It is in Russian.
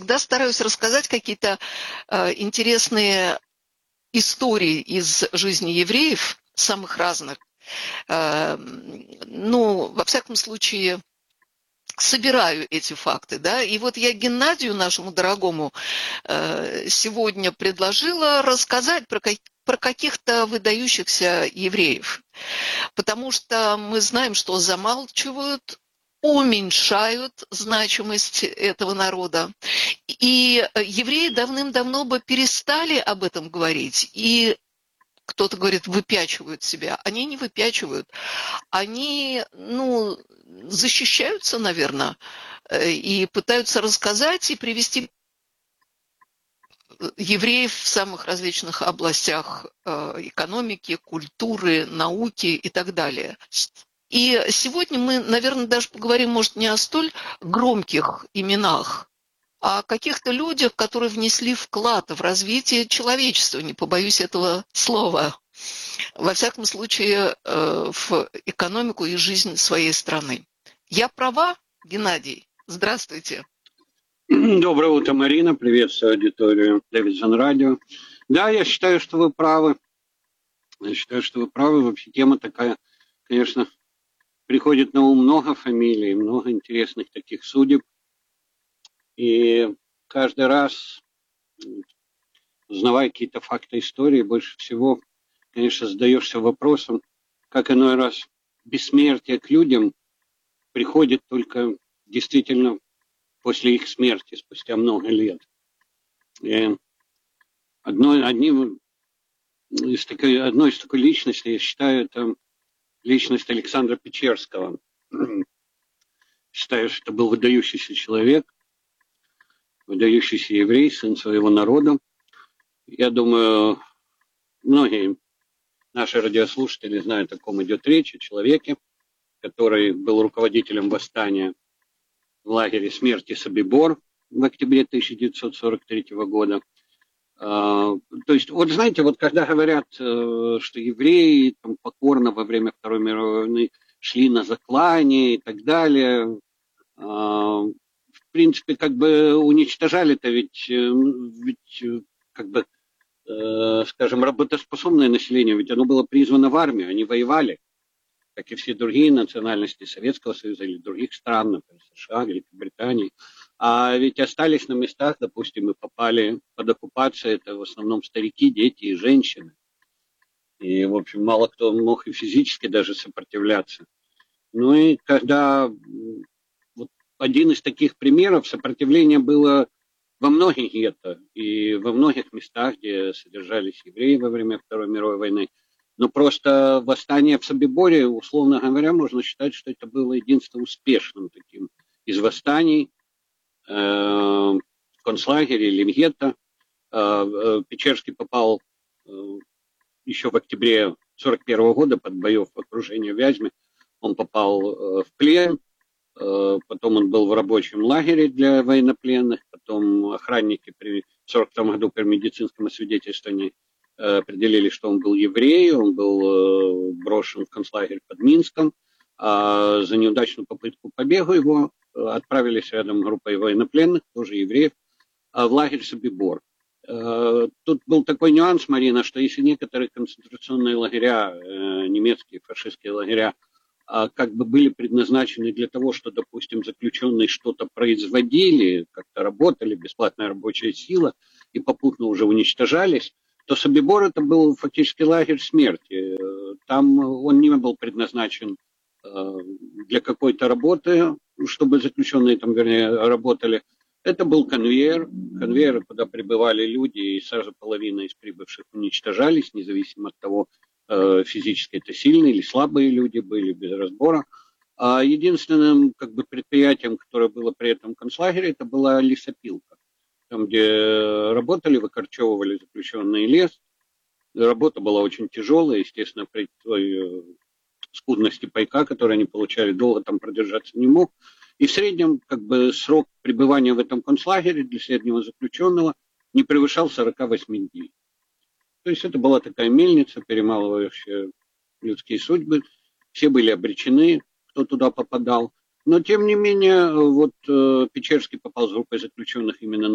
всегда стараюсь рассказать какие-то интересные истории из жизни евреев, самых разных. Ну, во всяком случае, собираю эти факты, да, и вот я Геннадию, нашему дорогому, сегодня предложила рассказать про каких-то выдающихся евреев, потому что мы знаем, что замалчивают, уменьшают значимость этого народа. И евреи давным-давно бы перестали об этом говорить, и кто-то говорит, выпячивают себя. Они не выпячивают. Они, ну, защищаются, наверное, и пытаются рассказать и привести евреев в самых различных областях экономики, культуры, науки и так далее. И сегодня мы, наверное, даже поговорим, может, не о столь громких именах, а о каких-то людях, которые внесли вклад в развитие человечества, не побоюсь этого слова, во всяком случае, в экономику и жизнь своей страны. Я права, Геннадий? Здравствуйте. Доброе утро, Марина. Приветствую аудиторию Дэвидсон Радио. Да, я считаю, что вы правы. Вообще тема такая, конечно, приходит на ум много фамилий, много интересных таких судеб. И каждый раз, узнавая какие-то факты истории, больше всего, конечно, задаешься вопросом, как иной раз бессмертие к людям приходит только действительно после их смерти, спустя много лет. И одной из такой личности, я считаю, это личность Александра Печерского. Считаю, что это был выдающийся человек, выдающийся еврей, сын своего народа. Я думаю, многие наши радиослушатели знают, о ком идет речь, о человеке, который был руководителем восстания в лагере смерти Собибор в октябре 1943 года. То есть, вот знаете, вот когда говорят, что евреи там, покорно во время Второй мировой войны шли на заклание и так далее, в принципе, как бы уничтожали-то ведь как бы, скажем, работоспособное население, ведь оно было призвано в армию, они воевали, как и все другие национальности Советского Союза или других стран, например, США, Великобритании. А ведь остались на местах, допустим, и попали под оккупацию, это в основном старики, дети и женщины. И, в общем, мало кто мог и физически даже сопротивляться. Ну и когда вот один из таких примеров сопротивления было во многих гетто и во многих местах, где содержались евреи во время Второй мировой войны. Но просто восстание в Собиборе, условно говоря, можно считать, что это было единственным успешным таким из восстаний в концлагере или в гетто. Печерский попал еще в октябре 1941 года под боев в окружении Вязьмы. Он попал в плен, потом он был в рабочем лагере для военнопленных, потом охранники при 1942 году при медицинском освидетельствовании определили, что он был еврей, он был брошен в концлагерь под Минском, а за неудачную попытку побега его отправились рядом группой военнопленных, тоже евреев, в лагерь Собибор. Тут был такой нюанс, Марина, что если некоторые концентрационные лагеря, немецкие фашистские лагеря, как бы были предназначены для того, что, допустим, заключенные что-то производили, как-то работали, бесплатная рабочая сила, и попутно уже уничтожались, то Собибор это был фактически лагерь смерти. Там он не был предназначен для какой-то работы, чтобы заключенные там, вернее, работали. Это был конвейер, куда прибывали люди, и сразу половина из прибывших уничтожались, независимо от того, физически это сильные или слабые люди были, без разбора. А единственным как бы, предприятием, которое было при этом концлагере, это была лесопилка. Там, где работали, выкорчевывали заключенный лес. Работа была очень тяжелая, естественно, при той скудности пайка, который они получали, долго там продержаться не мог. И в среднем как бы, срок пребывания в этом концлагере для среднего заключенного не превышал 48 дней. То есть это была такая мельница, перемалывающая людские судьбы. Все были обречены, кто туда попадал. Но, тем не менее, вот Печерский попал с группой заключенных именно